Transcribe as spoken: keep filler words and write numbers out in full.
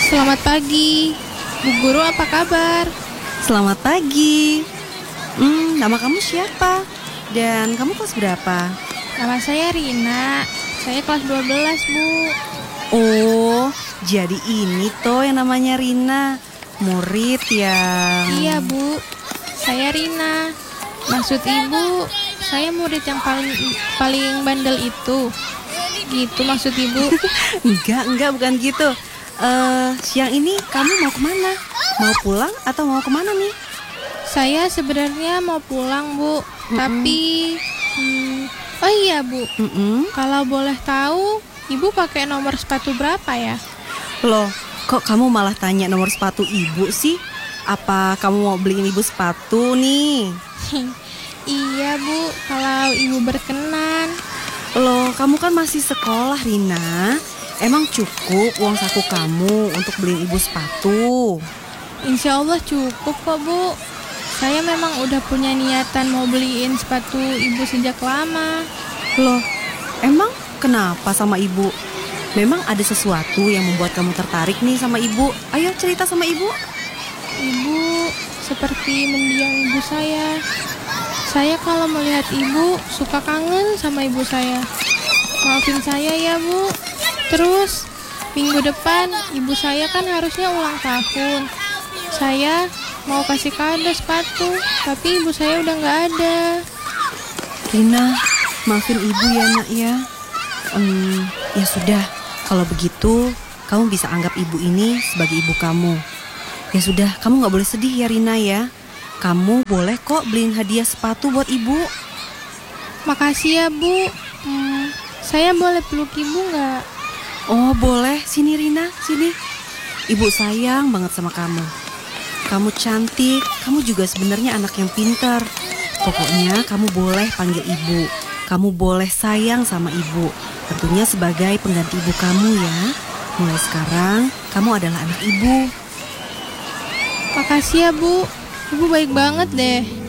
Selamat pagi, Bu Guru, apa kabar? Selamat pagi. Hmm, nama kamu siapa? Dan kamu kelas berapa? Nama saya Rina, saya kelas dua belas, Bu. Oh, jadi ini toh yang namanya Rina, murid yang... Iya, Bu, saya Rina. Maksud Ibu, saya murid yang paling paling bandel itu. Gitu maksud Ibu. Enggak, enggak, bukan gitu. Eh, siang ini kamu mau kemana? Mau pulang atau mau kemana nih? Saya sebenarnya mau pulang, Bu. Mm-mm. Tapi hmm, oh iya, Bu. Mm-mm. Kalau boleh tahu, Ibu pakai nomor sepatu berapa ya? Loh, kok kamu malah tanya nomor sepatu ibu sih? Apa kamu mau beliin ibu sepatu nih? Iya, Bu, kalau Ibu berkenan. Loh, kamu kan masih sekolah, Rina. Emang cukup uang saku kamu untuk beliin ibu sepatu? Insya Allah cukup kok, Bu. Saya memang udah punya niatan mau beliin sepatu Ibu sejak lama. Loh, emang kenapa sama ibu? Memang ada sesuatu yang membuat kamu tertarik nih sama ibu? Ayo cerita sama ibu. Ibu seperti mendiang ibu saya. Saya kalau melihat Ibu suka kangen sama ibu saya. Maafin saya ya, Bu. Terus minggu depan ibu saya kan harusnya ulang tahun. Saya mau kasih kado sepatu, tapi ibu saya udah gak ada. Rina, maafin ibu ya nak ya. Hmm, ya sudah, kalau begitu kamu bisa anggap ibu ini sebagai ibu kamu. Ya sudah, kamu gak boleh sedih ya Rina ya. Kamu boleh kok beliin hadiah sepatu buat ibu. Makasih ya, Bu. Hmm, saya boleh peluk ibu gak? Oh boleh, sini Rina, sini. Ibu sayang banget sama kamu. Kamu cantik, kamu juga sebenarnya anak yang pintar. Pokoknya kamu boleh panggil ibu. Kamu boleh sayang sama ibu. Tentunya sebagai pengganti ibu kamu ya. Mulai sekarang, kamu adalah anak ibu. Makasih ya, Bu. Ibu baik banget deh.